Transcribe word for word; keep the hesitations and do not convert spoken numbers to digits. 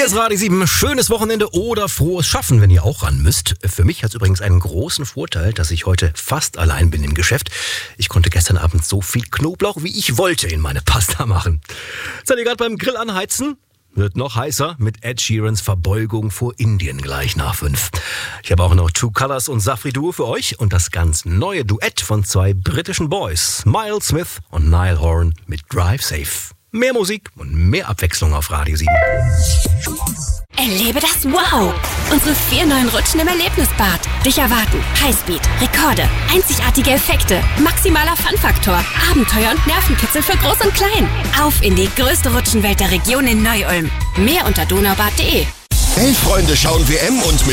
Hier ist Radio sieben. Schönes Wochenende oder frohes Schaffen, wenn ihr auch ran müsst. Für mich hat es übrigens einen großen Vorteil, dass ich heute fast allein bin im Geschäft. Ich konnte gestern Abend so viel Knoblauch, wie ich wollte, in meine Pasta machen. Seid ihr gerade beim Grill anheizen? Wird noch heißer mit Ed Sheerans Verbeugung vor Indien gleich nach fünf. Ich habe auch noch Two Colors und Safri Duo für euch und das ganz neue Duett von zwei britischen Boys, Miles Smith und Niall Horan mit Drive Safe. Mehr Musik und mehr Abwechslung auf Radio sieben. Erlebe das Wow! Unsere vier neuen Rutschen im Erlebnisbad. Dich erwarten Highspeed, Rekorde, einzigartige Effekte, maximaler Fun-Faktor, Abenteuer und Nervenkitzel für Groß und Klein. Auf in die größte Rutschenwelt der Region in Neu-Ulm. Mehr unter donaubad punkt de. Hey Freunde, schauen W M und mit